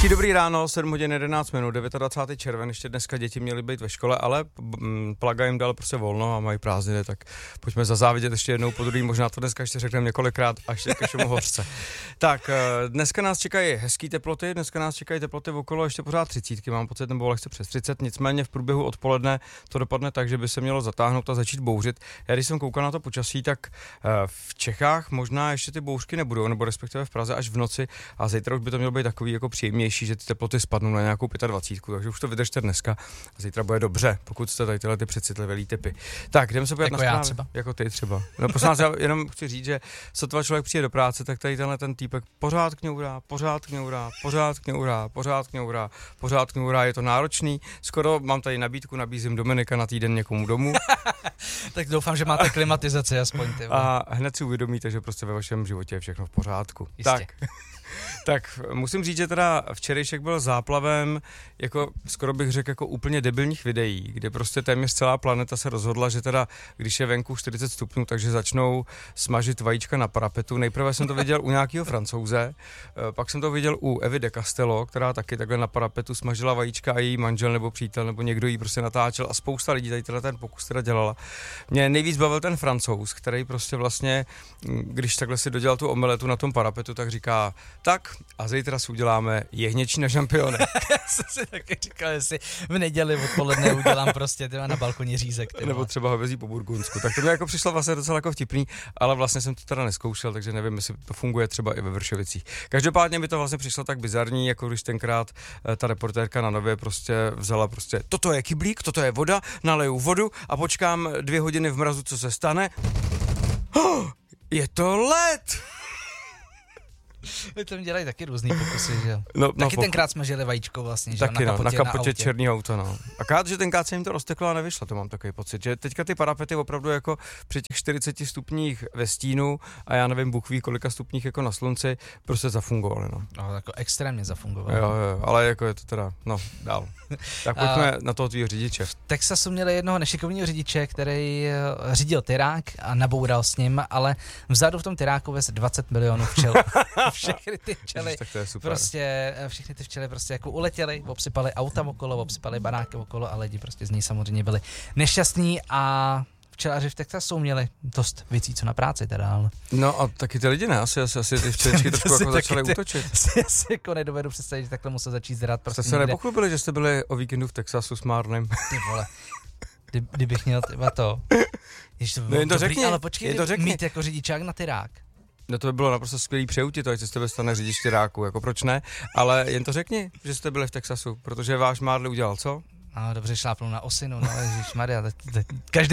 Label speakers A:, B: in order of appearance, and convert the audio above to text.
A: Hezký dobrý ráno, 7 hodin 11 minut, 29. červen, ještě dneska děti měly být ve škole, ale Plaga jim dal prostě volno a mají prázdniny, tak pojďme zazávidět ještě jednou po druhý, možná to dneska ještě řekneme několikrát, až ke všemu hořce. Tak, dneska nás čekají hezký teploty, okolo ještě pořád 30, mám pocit, nebo lehce přes 30, nicméně v průběhu odpoledne to dopadne tak, že by se mělo zatáhnout a začít bouřit. Já když jsem koukal na to počasí, tak v Čechách možná ještě ty bouřky nebudou, nebo respektive v Praze až v noci a zítra už by to mělo být takový jako příjemnější, že ty teploty spadnou na nějakou 25, takže už to vydržte dneska a zítra bude dobře, pokud jste tady tyhle ty přecitlivělý typy. Tak, jdeme se podívat na zprávy. Třeba. Jako ty třeba. No prosím vás, já jenom chci říct, že sotva člověk přijde do práce, tak tady tenhle ten týpek pořád kňourá, je to náročný. Skoro mám tady nabídku, nabízím Dominika na týden někomu domů.
B: Tak doufám, že máte klimatizaci aspoň ty.
A: A hned si uvědomíte, že prostě ve vašem životě je všechno v pořádku.
B: Jistě.
A: Tak musím říct, že teda včerejšek byl záplavem, jako skoro bych řekl, jako úplně debilních videí, kde prostě téměř celá planeta se rozhodla, že teda, když je venku 40 stupňů, takže začnou smažit vajíčka na parapetu. Nejprve jsem to viděl u nějakého Francouze, pak jsem to viděl u Evy de Castello, která taky takhle na parapetu smažila vajíčka a její manžel nebo přítel nebo někdo jí prostě natáčel a spousta lidí tady teda ten pokus teda dělala. Mě nejvíc bavil ten Francouz, který prostě vlastně, když takhle si dodělal tu omeletu na tom parapetu, tak říká, tak a zítra si uděláme jehněčí na žampione.
B: Já jsem si taky říkal, jestli v neděli odpoledne udělám prostě na balkoně řízek.
A: Nebo třeba hovězí po burgundsku. Tak to mi jako přišlo vlastně docela jako vtipný, ale vlastně jsem to teda neskoušel, takže nevím, jestli to funguje třeba i ve Vršovicích. Každopádně mi to vlastně přišlo tak bizarní, jako když tenkrát ta reportérka na Nově prostě vzala prostě, toto je kyblík, toto je voda, naleju vodu a počkám 2 hodiny v mrazu, co se stane. Je to led!
B: Vy tam dělají taky různý pokusy, že jo?
A: No,
B: taky tenkrát jsme žili vajíčko vlastně, že
A: taky
B: na
A: kapotě černýho auta, no. Akorát, že tenkrát se jim to rozteklo a nevyšlo, to mám takový pocit, že teďka ty parapety opravdu jako při těch 40 stupních ve stínu a já nevím, Bůh ví kolika stupních jako na slunci, prostě zafungovaly, no.
B: No, jako extrémně zafungovaly.
A: Jo, ale jako je to teda, no, dál. Tak pojďme na toho tvýho řidiče.
B: V Texasu měli jednoho nešikovného řidiče, který řídil tyrák a naboural s ním, ale vzadu v tom tyráku vez 20 milionů včel. Všechny ty včely, všechny ty včely prostě jako uletěly, obsypaly auta okolo, obsypaly baráky okolo a lidi prostě z ní samozřejmě byli nešťastní a včelaři v Texasu měli dost věcí, co na práci teda, ale...
A: No a taky ty lidi ne, asi ty včeličky trošku jako začaly útočit.
B: Já si jako nedovedu představit, že takhle musel začít zrát prostě
A: jste se nepochlubili, že jste byli o víkendu v Texasu s Marnem?
B: Ty vole, kdybych měl tyba to... Jež to bylo
A: no,
B: dobrý, ale počkej, mít jako řidičák na tyrák.
A: No to by bylo naprosto skvělý přejutí, to, ať se z tebe stane řidič tyráku, jako proč ne, ale jen to řekni, že jste byli v Texasu, protože váš Marley udělal co?
B: No dobře, šlápnul na osinu, no ježišmarja, každý